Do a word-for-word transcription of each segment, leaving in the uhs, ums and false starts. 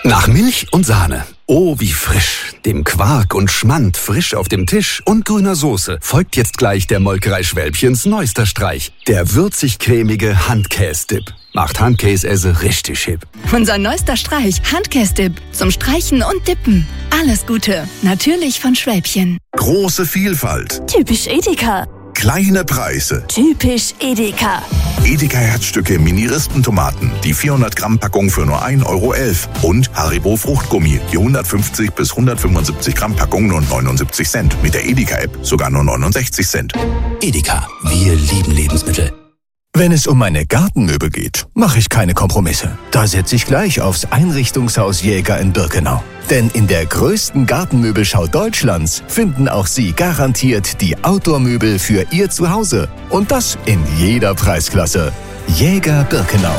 Nach Milch und Sahne. Oh, wie frisch. Dem Quark und Schmand frisch auf dem Tisch und grüner Soße folgt jetzt gleich der Molkerei Schwälbchens neuester Streich. Der würzig-cremige Handkäse-Dip. Macht Handkäse richtig hip. Unser neuester Streich, Handkäse-Dip. Zum Streichen und Dippen. Alles Gute. Natürlich von Schwälbchen. Große Vielfalt. Typisch Edeka. Kleine Preise. Typisch Edeka. Edeka Herzstücke Mini-Rispentomaten, die vierhundert Gramm Packung für nur ein Euro elf. Und Haribo Fruchtgummi, die hundertfünfzig bis hundertfünfundsiebzig Gramm Packung nur neunundsiebzig Cent. Mit der Edeka-App sogar nur neunundsechzig Cent. Edeka, wir lieben Lebensmittel. Wenn es um meine Gartenmöbel geht, mache ich keine Kompromisse. Da setze ich gleich aufs Einrichtungshaus Jäger in Birkenau. Denn in der größten Gartenmöbelschau Deutschlands finden auch Sie garantiert die Outdoor-Möbel für Ihr Zuhause. Und das in jeder Preisklasse. Jäger Birkenau.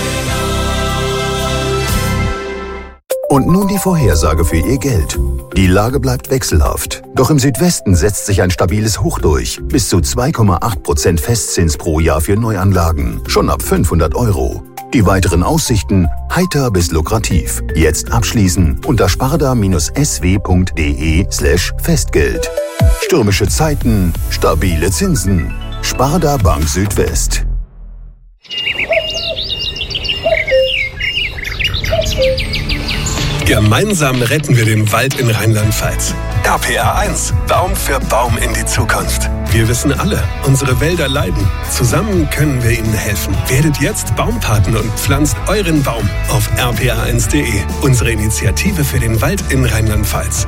Und nun die Vorhersage für Ihr Geld. Die Lage bleibt wechselhaft. Doch im Südwesten setzt sich ein stabiles Hoch durch. Bis zu zwei Komma acht Prozent Festzins pro Jahr für Neuanlagen. Schon ab fünfhundert Euro. Die weiteren Aussichten heiter bis lukrativ. Jetzt abschließen unter sparda-sw.de slash Festgeld. Stürmische Zeiten, stabile Zinsen. Sparda Bank Südwest. Gemeinsam retten wir den Wald in Rheinland-Pfalz. R P R eins, Baum für Baum in die Zukunft. Wir wissen alle, unsere Wälder leiden. Zusammen können wir ihnen helfen. Werdet jetzt Baumpaten und pflanzt euren Baum auf r p r eins punkt de. Unsere Initiative für den Wald in Rheinland-Pfalz.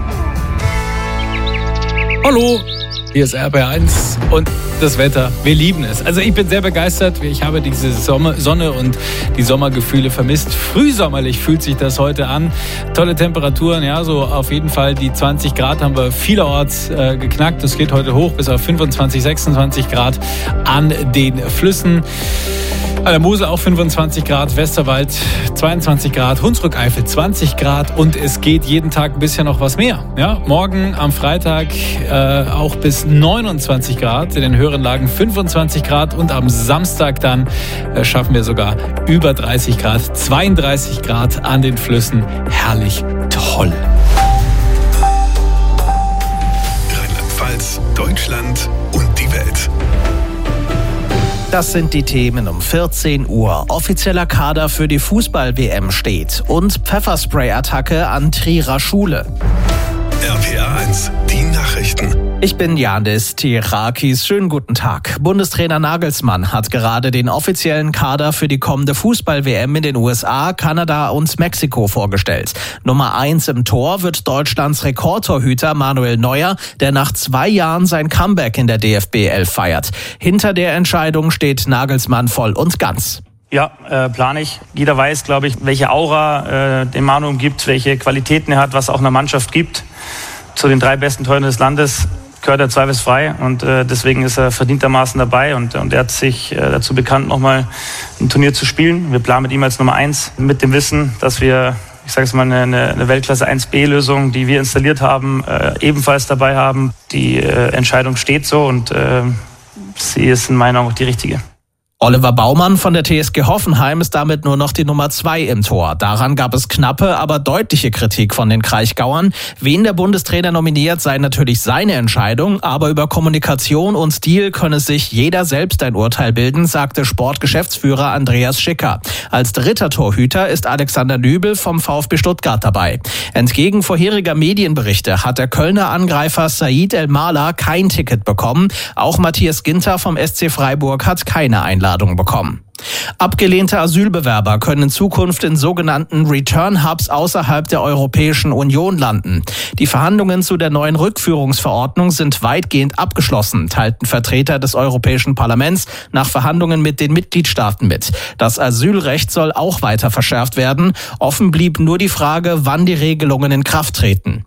Hallo, hier ist R P R eins und das Wetter. Wir lieben es. Also ich bin sehr begeistert. Ich habe diese Sommer, Sonne und die Sommergefühle vermisst. Frühsommerlich fühlt sich das heute an. Tolle Temperaturen, ja, so auf jeden Fall die zwanzig Grad haben wir vielerorts äh, geknackt. Es geht heute hoch bis auf fünfundzwanzig, sechsundzwanzig Grad an den Flüssen. An der Mosel auch fünfundzwanzig Grad, Westerwald zweiundzwanzig Grad, Hunsrück-Eifel zwanzig Grad und es geht jeden Tag ein bisschen noch was mehr. Ja, morgen am Freitag äh, auch bis neunundzwanzig Grad, in den höheren Lagen fünfundzwanzig Grad und am Samstag dann äh, schaffen wir sogar über dreißig Grad, zweiunddreißig Grad an den Flüssen. Herrlich, toll. Rheinland-Pfalz, Deutschland und die Welt. Das sind die Themen um vierzehn Uhr. Offizieller Kader für die Fußball-W M steht. Und Pfefferspray-Attacke an Trierer Schule. R P R eins, die Nachrichten. Ich bin Yandis Tirakis. Schönen guten Tag. Bundestrainer Nagelsmann hat gerade den offiziellen Kader für die kommende Fußball-W M in den U S A, Kanada und Mexiko vorgestellt. Nummer eins im Tor wird Deutschlands Rekordtorhüter Manuel Neuer, der nach zwei Jahren sein Comeback in der D F B elf feiert. Hinter der Entscheidung steht Nagelsmann voll und ganz. Ja, äh, plane ich. Jeder weiß, glaube ich, welche Aura äh, dem Manu gibt, welche Qualitäten er hat, was auch einer Mannschaft gibt. Zu den drei besten Torhütern des Landes gehört er zweifelsfrei und äh, deswegen ist er verdientermaßen dabei und, und er hat sich äh, dazu bekannt, nochmal ein Turnier zu spielen. Wir planen mit ihm als Nummer eins mit dem Wissen, dass wir, ich sage es mal, eine, eine Weltklasse eins B Lösung, die wir installiert haben, äh, ebenfalls dabei haben. Die äh, Entscheidung steht so und äh, sie ist in meiner Meinung auch die richtige. Oliver Baumann von der T S G Hoffenheim ist damit nur noch die Nummer zwei im Tor. Daran gab es knappe, aber deutliche Kritik von den Kraichgauern. Wen der Bundestrainer nominiert, sei natürlich seine Entscheidung, aber über Kommunikation und Stil könne sich jeder selbst ein Urteil bilden, sagte Sportgeschäftsführer Andreas Schicker. Als dritter Torhüter ist Alexander Nübel vom VfB Stuttgart dabei. Entgegen vorheriger Medienberichte hat der Kölner Angreifer Said El-Mala kein Ticket bekommen. Auch Matthias Ginter vom S C Freiburg hat keine Einladung bekommen. Abgelehnte Asylbewerber können in Zukunft in sogenannten Return-Hubs außerhalb der Europäischen Union landen. Die Verhandlungen zu der neuen Rückführungsverordnung sind weitgehend abgeschlossen, teilten Vertreter des Europäischen Parlaments nach Verhandlungen mit den Mitgliedstaaten mit. Das Asylrecht soll auch weiter verschärft werden. Offen blieb nur die Frage, wann die Regelungen in Kraft treten.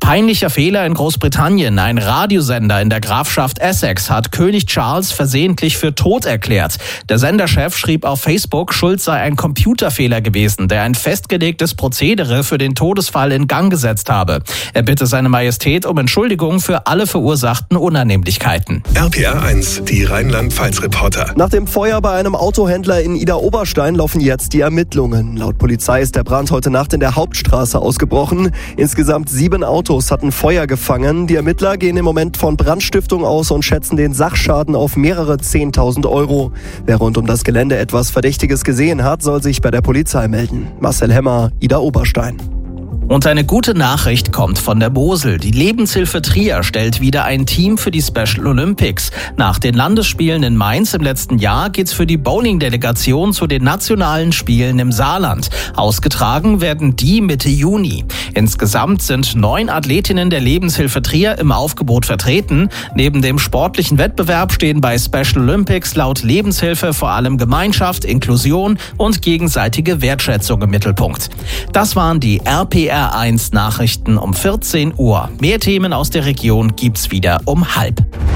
Peinlicher Fehler in Großbritannien. Ein Radiosender in der Grafschaft Essex hat König Charles versehentlich für tot erklärt. Der Senderchef schrieb auf Facebook, schuld sei ein Computerfehler gewesen, der ein festgelegtes Prozedere für den Todesfall in Gang gesetzt habe. Er bitte seine Majestät um Entschuldigung für alle verursachten Unannehmlichkeiten. R P R eins, die Rheinland-Pfalz-Reporter. Nach dem Feuer bei einem Autohändler in Idar-Oberstein laufen jetzt die Ermittlungen. Laut Polizei ist der Brand heute Nacht in der Hauptstraße ausgebrochen. Insgesamt sieben Autos hatten Feuer gefangen. Die Ermittler gehen im Moment von Brandstiftung aus und schätzen den Sachschaden auf mehrere zehntausend Euro. Wer rund um das Gelände etwas Verdächtiges gesehen hat, soll sich bei der Polizei melden. Marcel Hemmer, Idar-Oberstein. Und eine gute Nachricht kommt von der Mosel. Die Lebenshilfe Trier stellt wieder ein Team für die Special Olympics. Nach den Landesspielen in Mainz im letzten Jahr geht's für die Bowling-Delegation zu den nationalen Spielen im Saarland. Ausgetragen werden die Mitte Juni. Insgesamt sind neun Athletinnen der Lebenshilfe Trier im Aufgebot vertreten. Neben dem sportlichen Wettbewerb stehen bei Special Olympics laut Lebenshilfe vor allem Gemeinschaft, Inklusion und gegenseitige Wertschätzung im Mittelpunkt. Das waren die R P R eins Nachrichten um vierzehn Uhr. Mehr Themen aus der Region gibt's wieder um halb.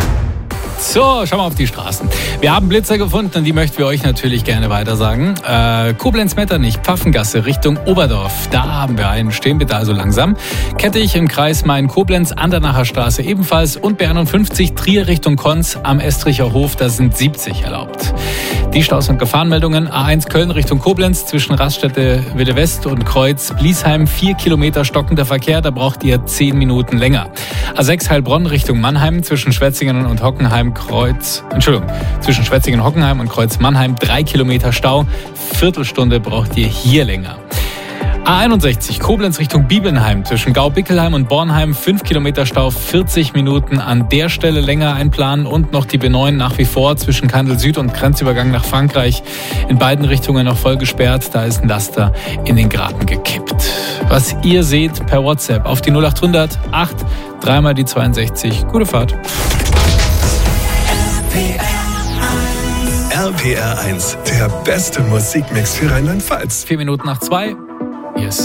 So, schauen wir auf die Straßen. Wir haben Blitzer gefunden und die möchten wir euch natürlich gerne weitersagen. Äh, Koblenz-Metternich, Pfaffengasse Richtung Oberdorf. Da haben wir einen. Stehen bitte also langsam. Kettig im Kreis Main-Koblenz, Andernacher Straße ebenfalls und B einundfünfzig Trier Richtung Konz am Estricher Hof. Da sind siebzig erlaubt. Die Staus- und Gefahrenmeldungen. A eins Köln Richtung Koblenz zwischen Raststätte Wilde West und Kreuz Bliesheim. Vier Kilometer stockender Verkehr. Da braucht ihr zehn Minuten länger. A sechs Heilbronn Richtung Mannheim zwischen Schwetzingen und Hockenheim. Kreuz, Entschuldigung, zwischen Schwetzingen, Hockenheim und Kreuz Mannheim, drei Kilometer Stau, Viertelstunde braucht ihr hier länger. A einundsechzig, Koblenz Richtung Biebenheim, zwischen Gau-Bickelheim und Bornheim, fünf Kilometer Stau, vierzig Minuten an der Stelle länger einplanen und noch die B neun nach wie vor zwischen Kandel Süd und Grenzübergang nach Frankreich in beiden Richtungen noch voll gesperrt, da ist ein Laster in den Graben gekippt. Was ihr seht per WhatsApp auf die null acht hundert acht, dreimal die zweiundsechzig. Gute Fahrt. R P R eins, der beste Musikmix für Rheinland-Pfalz. Vier Minuten nach zwei. Yes.